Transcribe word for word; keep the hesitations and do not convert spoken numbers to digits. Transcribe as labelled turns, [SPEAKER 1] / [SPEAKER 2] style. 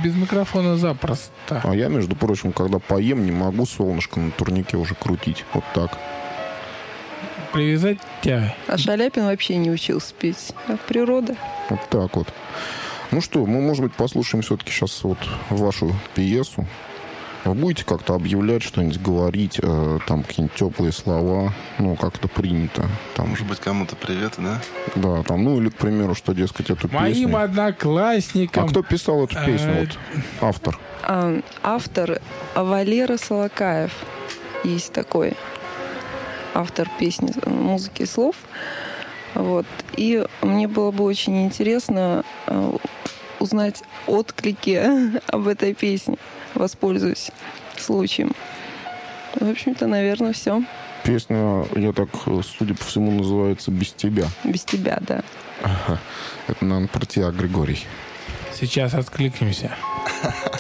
[SPEAKER 1] без микрофона запросто.
[SPEAKER 2] А я, между прочим, когда поем, не могу солнышко на турнике уже крутить. Вот так.
[SPEAKER 1] Привязать тебя.
[SPEAKER 3] А Шаляпин вообще не учился петь. А природа.
[SPEAKER 2] Вот так вот. Ну что, мы, может быть, послушаем все-таки сейчас вот вашу пьесу. Вы будете как-то объявлять что-нибудь, говорить, э, там какие-нибудь теплые слова, ну, как-то принято. Там.
[SPEAKER 4] Может быть, кому-то привет, да?
[SPEAKER 2] Да, там, ну, или, к примеру, что, дескать, эту
[SPEAKER 1] Моим
[SPEAKER 2] песню...
[SPEAKER 1] одноклассникам.
[SPEAKER 2] А кто писал эту песню,
[SPEAKER 1] э,
[SPEAKER 2] вот, автор?
[SPEAKER 3] А, автор Валера Солокаев. Есть такой автор песни, музыки и слов. Вот. И мне было бы очень интересно э, узнать отклики об этой песне. Воспользуюсь случаем. В общем-то, наверное, все.
[SPEAKER 2] Песня, я так, судя по всему, называется «Без тебя».
[SPEAKER 3] Без тебя, да.
[SPEAKER 2] Ага. Это, наверное, про тебя, Григорий.
[SPEAKER 1] Сейчас откликнемся.